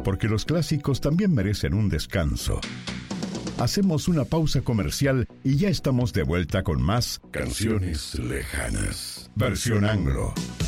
porque los clásicos también merecen un descanso. Hacemos una pausa comercial y ya estamos de vuelta con más Canciones Lejanas, versión anglo.